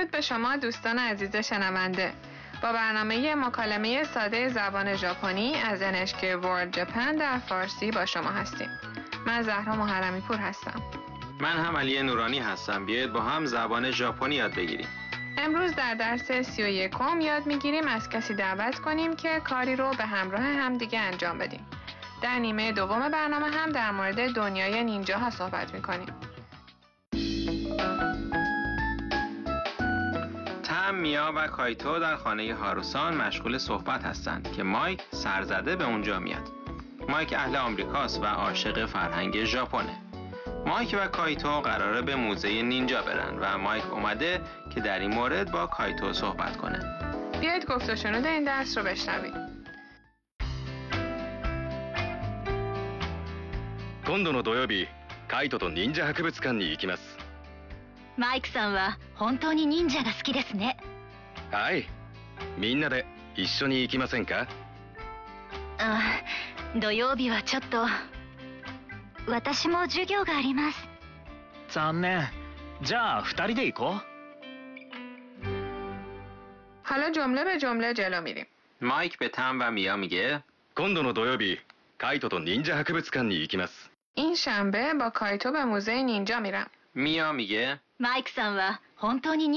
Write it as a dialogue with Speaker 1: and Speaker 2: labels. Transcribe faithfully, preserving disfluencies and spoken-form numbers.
Speaker 1: درود به شما دوستان عزیز شنونده. با برنامه مکالمه ساده زبان ژاپنی از ان اچ کی World Japan در فارسی با شما هستیم. من زهرا محرمی پور هستم.
Speaker 2: من هم علی نورانی هستم. بیایید با هم زبان ژاپنی یاد بگیریم.
Speaker 1: امروز در درس سی و یکم یاد میگیریم از کسی دعوت کنیم که کاری رو به همراه همدیگه انجام بدیم. در نیمه دوم برنامه هم در مورد دنیای نینجاها صحبت میکنیم.
Speaker 2: تم، میا و کایتو در خانه هاروسان مشغول صحبت هستند که مایک سرزده به اونجا میاد. مایک اهل آمریکاست و عاشق فرهنگ ژاپنه. مایک و کایتو قراره به موزه نینجا برن و مایک اومده که در این مورد با کایتو صحبت کنه.
Speaker 1: بیایید گفت و شنود این درس رو بشنویم.
Speaker 3: 今度の土曜日、カイトと忍者博物館に行きます。
Speaker 4: マイクさんは本当に忍者が好きですね。
Speaker 3: はい。みんなで一緒に行きませんか？
Speaker 4: あ、土曜日はちょっと。私も授業があります。
Speaker 5: 残念。じゃあ二人で行こう。
Speaker 1: حالا جمله به جمله جلو میریم.
Speaker 2: مایک به تم و میا میگه
Speaker 3: 今度の土曜日、カイトと忍者博物館に行きます。
Speaker 1: این شنبه با کایتو به موزه نینجا میرم.
Speaker 2: میا میگه
Speaker 4: マイクさんは本当に